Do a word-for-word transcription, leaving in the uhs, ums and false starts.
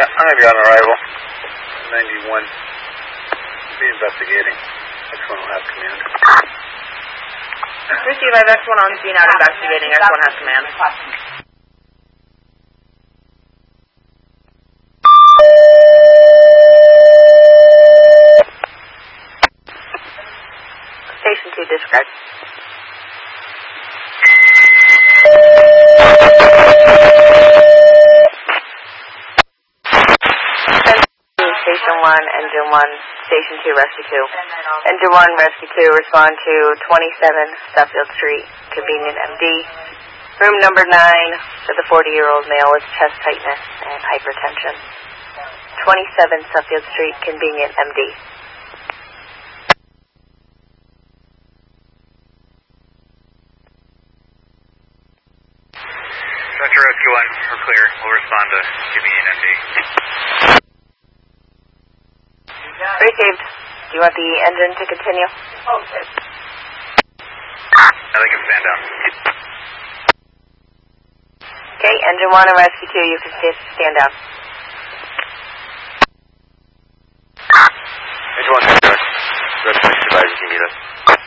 Yeah, I'm going to be on arrival. ninety-one. Be investigating. X one will have command. Receive, I have X one on scene out investigating. X one has command. Station two, disregard. Station one, Engine one, Station two, Rescue two. Engine one, Rescue two, respond to twenty-seven Suffield Street, convenient M D. Room number nine for the forty-year-old male with chest tightness and hypertension. twenty-seven Suffield Street, convenient M D. Metro Rescue one, we're clear. We'll respond to convenient M D. Received. Do you want the engine to continue? Okay. I think it's stand down. Okay, engine one and rescue two, you can stand down. Engine one, stand down. Rescue supervisor, you need us.